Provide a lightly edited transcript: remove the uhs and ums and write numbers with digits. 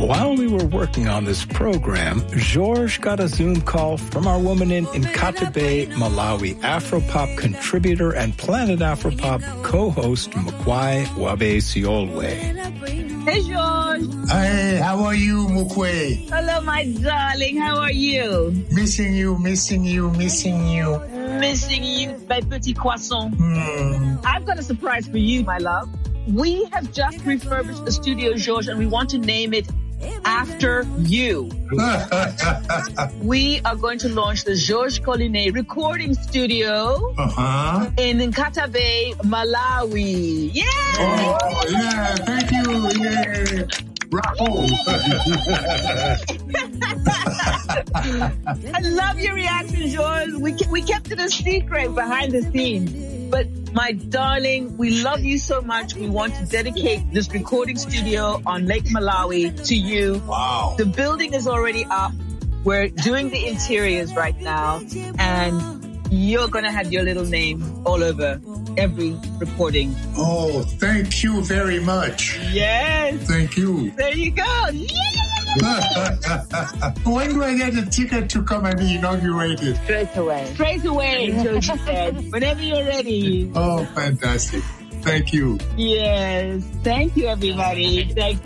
While we were working on this program, George got a Zoom call from our woman in Nkata Bay, Malawi, Afropop contributor and Planet Afropop co-host Mukwai Wabe Siolwe. Hey, George. Hey, how are you, Mukwe? Hello, my darling. How are you? Missing you. Missing you, my petit croissant. I've got a surprise for you, my love. We have just refurbished the studio, George, and we want to name it after you. We are going to launch the George Collinet Recording Studio in Nkata Bay, Malawi. Yay! Oh, yeah, thank you. Yeah. Bravo. I love your reaction, George. We kept it a secret behind the scenes. But my darling, we love you so much. We want to dedicate this recording studio on Lake Malawi to you. Wow. The building is already up. We're doing the interiors right now. And you're going to have your little name all over every recording. Oh, thank you very much. Yes. Thank you. There you go. When do I get a ticket to come and inaugurate it? Straight away, Joji said. Whenever you're ready. Oh, fantastic. Thank you. Yes. Thank you, everybody. Thank